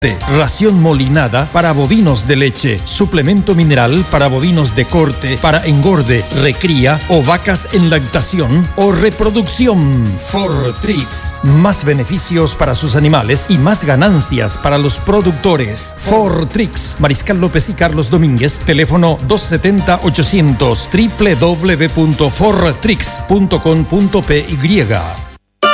Ración molinada para bovinos de leche, suplemento mineral para bovinos de corte, para engorde, recría o vacas en lactación o reproducción. Fortrix. Más beneficios para sus animales y más ganancias para los productores. Fortrix. Mariscal López y Carlos Domínguez, teléfono 270-800, www.fortrix.com.py.